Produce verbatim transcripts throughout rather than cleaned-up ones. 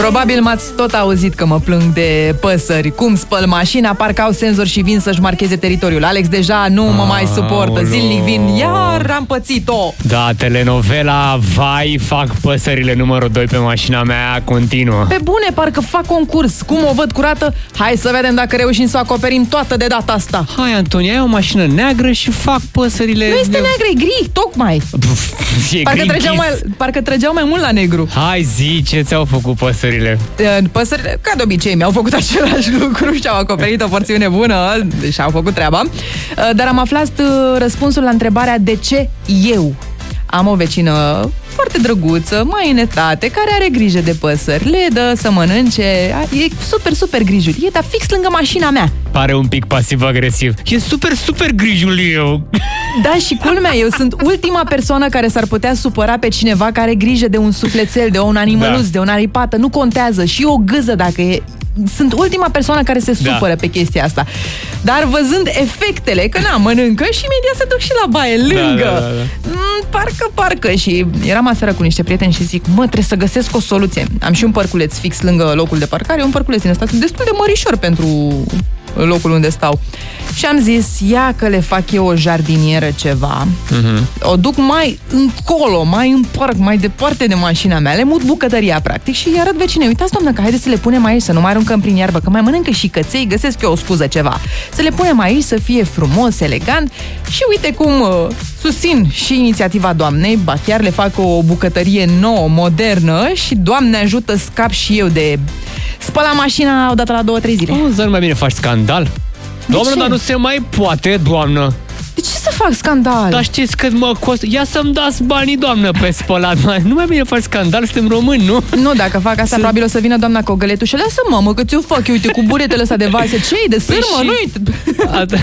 Probabil m-ați tot auzit că mă plâng de păsări. Cum spăl mașina, parcă au senzor și vin să-și marcheze teritoriul. Alex deja nu mă mai suportă. Zilnic vin, iar am pățit-o. Da, telenovela Vai, fac păsările numărul doi pe mașina mea continuă. Pe bune, parcă fac concurs. Cum o văd curată? Hai să vedem dacă reușim să o acoperim toată de data asta. Hai, Antonia, ai o mașină neagră și fac păsările... Nu este neagră, e gri, tocmai. E parcă, trăgeau mai, parcă trăgeau mai mult la negru. Hai, zi, ce ți-au făcut păsările? Păsările, ca de obicei, mi-au făcut același lucru și au acoperit o porțiune bună și au făcut treaba. Dar am aflat răspunsul la întrebarea de ce eu. Am o vecină foarte drăguță, mai în etate, care are grijă de păsări. Le dă să mănânce, e super, super grijul. E, dar fix lângă mașina mea. Pare un pic pasiv-agresiv. E super, super grijul eu. Da, și culmea, eu sunt ultima persoană care s-ar putea supăra pe cineva care are grijă de un sufletel, de un animăluț, da. de un aripată. Nu contează. Și o gâză dacă e... Sunt ultima persoană care se supără da. pe chestia asta. Dar văzând efectele, că na, mănâncă și imediat se duc și la baie, lângă. Da, da, da, da. Mm, parcă, parcă. Și eram aseară cu niște prieteni și zic, mă, trebuie să găsesc o soluție. Am și un parculeț fix lângă locul de parcare, un parculeț din ăsta destul de mărișor pentru locul unde stau. Și am zis, ia că le fac eu o jardinieră ceva, uh-huh. o duc mai încolo, mai în parc, mai departe de mașina mea, le mut bucătăria, practic, și îi arăt vecinei. Uitați, doamnă, că haideți să le punem aici, să nu mai aruncăm prin iarbă, că mai mănâncă și căței, găsesc eu o scuză ceva. Să le punem aici, să fie frumos, elegant și uite cum uh, susțin și inițiativa doamnei, ba chiar le fac o bucătărie nouă, modernă și, Doamne ajută, scap și eu de spăla mașina odată la două, trei zile. Oh, să nu mai bine faci scandal? Doamnă, dar nu se mai poate, doamnă. De ce să fac scandal? Dar știți cât mă costă? Ia să-mi dați banii, doamnă, pe spălat. Nu mai bine faci scandal, suntem români, nu? Nu, dacă fac asta, să... probabil o să vină doamna cu o găletușă. Lasă, mamă, că ți-o fac eu, uite, cu buretele ăsta de vase. Ce-i de sârmă? Păi și... Nu-i... At-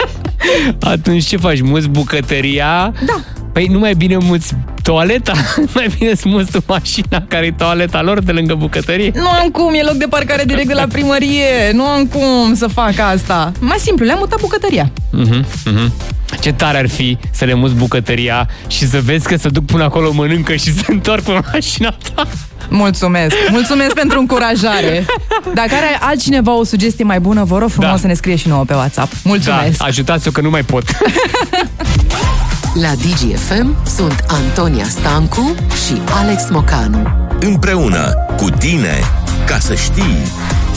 Atunci ce faci? Muți bucătăria? Da. Păi nu mai bine muți toaleta? Mai bine să muți mașina care e toaleta lor de lângă bucătărie? Nu am cum, e loc de parcare direct de la primărie. Nu am cum să fac asta. Mai simplu, le-am mutat bucătăria. Uh-huh, uh-huh. Ce tare ar fi să le muți bucătăria și să vezi că se duc până acolo, mănâncă și se întorc pe mașina ta. Mulțumesc, mulțumesc pentru încurajare. Dacă are altcineva o sugestie mai bună, vă rog frumos da. să ne scrie și nouă pe WhatsApp. Mulțumesc. Da, ajutați-o că nu mai pot. La Digi F M sunt Antonia Stancu și Alex Mocanu. Împreună cu tine, ca să știi.